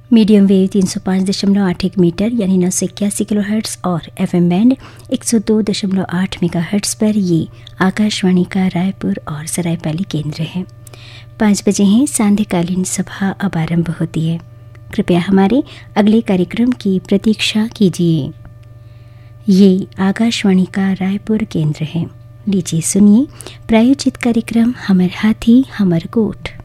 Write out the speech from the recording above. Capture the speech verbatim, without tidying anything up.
Medium wave तीन सौ पाँच दशमलव आठ एक मीटर यानी नौ सौ इक्यासी किलो हर्ट्स और एफएम बैंड एक सौ दो दशमलव आठ मेगा हर्ट्स पर ये आकाशवाणी का रायपुर और सरायपाली केंद्र है। पाँच बजे हैं, सांध्यकालीन सभा अब आरंभ होती है। कृपया हमारे अगले कार्यक्रम की प्रतीक्षा कीजिए। ये आकाशवाणी का रायपुर केंद्र है। लीजिए सुनिए प्रायोजित कार्यक्रम हमर हाथी हमर गोठ।